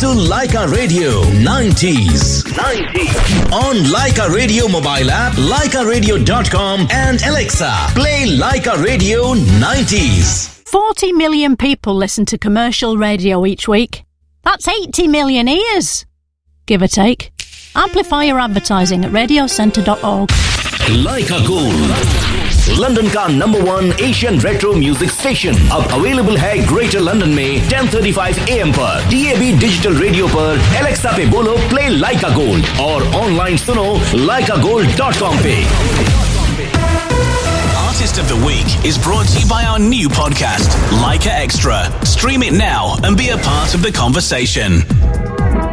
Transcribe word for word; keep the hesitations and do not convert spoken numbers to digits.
to Laika Radio nineties. nineties. On Laika Radio mobile app, laika radio dot com and Alexa, play Laika Radio nineties. forty million people listen to commercial radio each week. That's eighty million ears, give or take. Amplify your advertising at radio centre dot org. Laika Gold, London का number one Asian retro music station. अब available है Greater London में ten thirty-five A M पर, D A B digital radio पर, Alexa पे बोलो play Laika Gold और online सुनो laika gold dot com पे. Artist of the Week is brought to you by our new podcast, Laika Extra. Stream it now and be a part of the conversation.